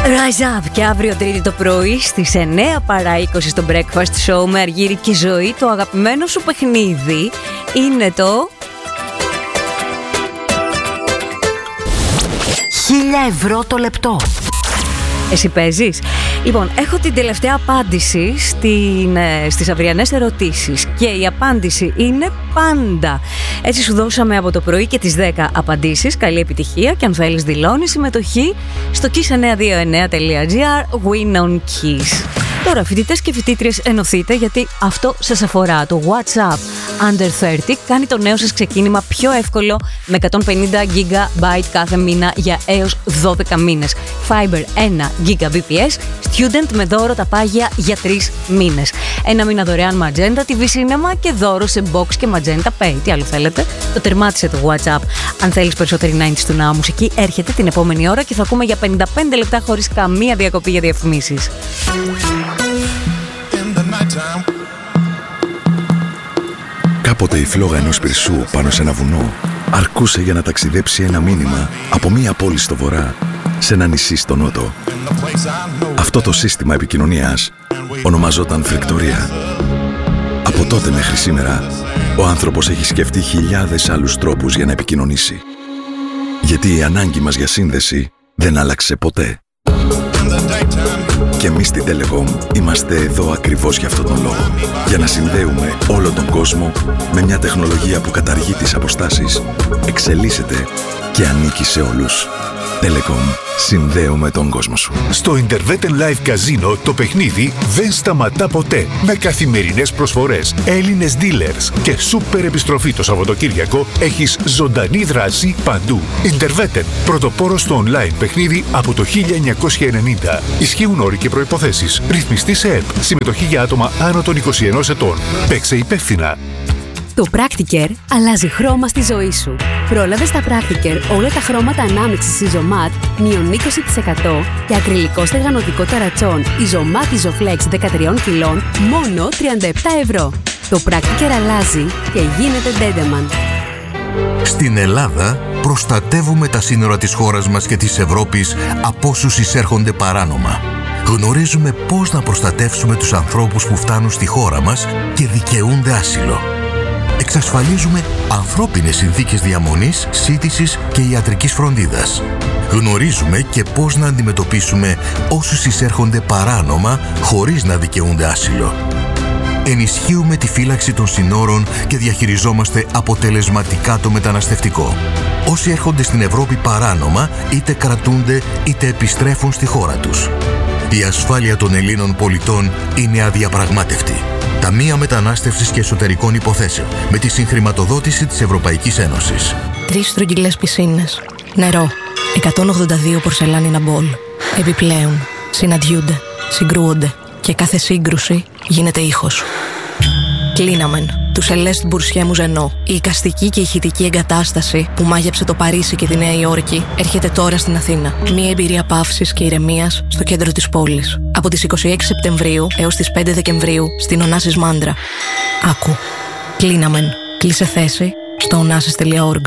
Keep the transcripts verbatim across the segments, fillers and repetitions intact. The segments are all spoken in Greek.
Rise Up και αύριο Τρίτη το πρωί στις εννιά παρά είκοσι στο Breakfast Show με Αργύρη και Ζωή. Το αγαπημένο σου παιχνίδι είναι το χίλια ευρώ το λεπτό. Εσύ παίζεις? Λοιπόν, έχω την τελευταία απάντηση στην, στις αυριανές ερωτήσεις και η απάντηση είναι πάντα. Έτσι σου δώσαμε από το πρωί και τις δέκα απαντήσεις. Καλή επιτυχία και αν θέλεις δηλώνει συμμετοχή στο kiss εννιά δύο εννιά τελεία τζι αρ Win on Kiss. Τώρα, φοιτητές και φοιτήτριες, ενωθείτε γιατί αυτό σας αφορά. Το WhatsApp Under τριάντα κάνει το νέο σας ξεκίνημα πιο εύκολο με εκατόν πενήντα gigabyte κάθε μήνα για έως δώδεκα μήνες. Fiber ένα γιγαμπιτ Student με δώρο τα πάγια για τρεις μήνες. Ένα μήνα δωρεάν Magenta τι βι Cinema και δώρο σε Box και Magenta Pay. Τι άλλο θέλετε? Το τερμάτισε το WhatsApp. Αν θέλεις περισσότερη ενενήντα του Now μουσική, έρχεται την επόμενη ώρα και θα ακούμε για πενήντα πέντε λεπτά χωρίς καμία διακοπή για διαφημίσεις. Κάποτε η φλόγα ενός πυρσού πάνω σε ένα βουνό αρκούσε για να ταξιδέψει ένα μήνυμα από μία πόλη στο βορρά σε ένα νησί στο νότο. Αυτό το σύστημα επικοινωνίας ονομαζόταν φρικτορία. Από τότε μέχρι σήμερα, ο άνθρωπος έχει σκεφτεί χιλιάδες άλλους τρόπους για να επικοινωνήσει. Γιατί η ανάγκη μας για σύνδεση δεν άλλαξε ποτέ. Και εμείς στην Telecom είμαστε εδώ ακριβώς για αυτόν τον λόγο. Για να συνδέουμε όλο τον κόσμο με μια τεχνολογία που καταργεί τις αποστάσεις, εξελίσσεται και ανήκει σε όλους. Telecom. Συνδέουμε τον κόσμο σου. Στο Interveten Live Casino το παιχνίδι δεν σταματά ποτέ. Με καθημερινές προσφορές, Έλληνες dealers και σούπερ επιστροφή το Σαββατοκύριακο, έχεις ζωντανή δράση παντού. Interveten, πρωτοπόρος στο online παιχνίδι από το χίλια εννιακόσια ενενήντα. Ισχύουν όροι και προϋποθέσεις. Ρυθμιστή σε ΕΠ. Συμμετοχή για άτομα άνω των είκοσι ενός ετών. Παίξε υπεύθυνα. Το Practicare αλλάζει χρώμα στη ζωή σου. Πρόλαβε στα Practicare όλα τα χρώματα ανάμειξης Isomat μείον είκοσι τοις εκατό και ακριλικό στεγανοτικό ταρατσόν Isomat Isoflex δεκατρία κιλών μόνο τριάντα επτά ευρώ. Το Practicare αλλάζει και γίνεται Dedeman. Στην Ελλάδα προστατεύουμε τα σύνορα της χώρας μας και της Ευρώπης από όσους εισέρχονται παράνομα. Γνωρίζουμε πώς να προστατεύσουμε τους ανθρώπους που φτάνουν στη χώρα μας και δικαιούνται άσυλο. Εξασφαλίζουμε ανθρώπινες συνθήκες διαμονής, σύντησης και ιατρικής φροντίδας. Γνωρίζουμε και πώς να αντιμετωπίσουμε όσους εισέρχονται παράνομα χωρίς να δικαιούνται άσυλο. Ενισχύουμε τη φύλαξη των συνόρων και διαχειριζόμαστε αποτελεσματικά το μεταναστευτικό. Όσοι έρχονται στην Ευρώπη παράνομα είτε κρατούνται είτε επιστρέφουν στη χώρα τους. Η ασφάλεια των Ελλήνων πολιτών είναι αδιαπραγμάτευτη. Ταμεία Μετανάστευσης και Εσωτερικών Υποθέσεων με τη συγχρηματοδότηση της Ευρωπαϊκής Ένωσης. Τρεις στρογγυλές πισίνες, νερό, εκατόν ογδόντα δύο πορσελάνινα μπολ. Επιπλέον, συναντιούνται, συγκρούονται και κάθε σύγκρουση γίνεται ήχος. Κλίναμεν, του Σελέστ Μπουρσιέ Μουζενό. Η εικαστική και ηχητική εγκατάσταση που μάγεψε το Παρίσι και τη Νέα Υόρκη έρχεται τώρα στην Αθήνα. Μια εμπειρία παύσης και ηρεμίας στο κέντρο της πόλης. Από τις είκοσι έξι Σεπτεμβρίου έως τις πέντε Δεκεμβρίου στην Ωνάσης Μάντρα. Άκου. Κλίναμεν. Κλείσε θέση στο ωνάσης τελεία org.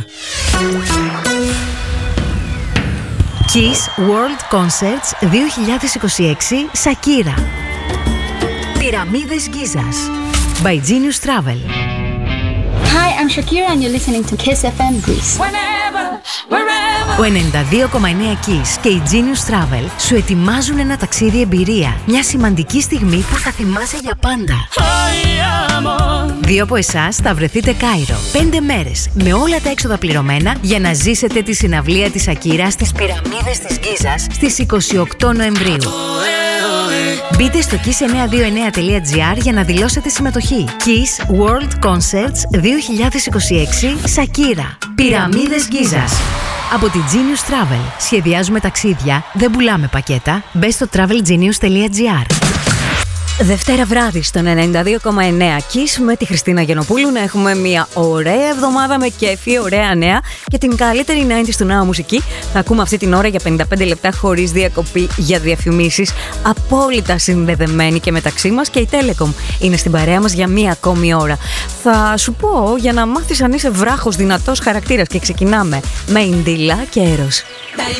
Kiss World Concerts δύο χιλιάδες είκοσι έξι Σακύρα. Πυραμίδες Γκίζας by Genius Travel. Hi, I'm Shakira and you're listening to Kiss εφ εμ Greece. Whenever, wherever. Ο ενενήντα δύο κόμμα εννέα Kiss και η Genius Travel σου ετοιμάζουν ένα ταξίδι εμπειρία. Μια σημαντική στιγμή που θα θυμάσαι για πάντα. Δύο από εσάς θα βρεθείτε Κάιρο. Πέντε μέρες με όλα τα έξοδα πληρωμένα για να ζήσετε τη συναυλία της Σακύρα στις Πυραμίδες της Γκίζας στις είκοσι οκτώ Νοεμβρίου. Μπείτε στο kiss εννιά δύο εννιά τελεία τζι αρ για να δηλώσετε συμμετοχή. Kiss World Concerts δύο χιλιάδες είκοσι έξι Σακύρα. Πυραμίδες Γκίζας. Από τη Genius Travel. Σχεδιάζουμε ταξίδια, δεν πουλάμε πακέτα. Μπες στο travel genius τελεία τζι αρ. Δευτέρα βράδυ στον ενενήντα δύο κόμμα εννέα Kiss με τη Χριστίνα Γιαννοπούλου να έχουμε μια ωραία εβδομάδα με κέφι, ωραία νέα και την καλύτερη ενενήντα του Now μουσική. Θα ακούμε αυτή την ώρα για πενήντα πέντε λεπτά χωρίς διακοπή για διαφημίσεις. Απόλυτα συνδεδεμένη και μεταξύ μας και η Telecom είναι στην παρέα μας για μία ακόμη ώρα. Θα σου πω για να μάθεις αν είσαι βράχος δυνατός χαρακτήρας και ξεκινάμε με Ιντίλα και Έρος.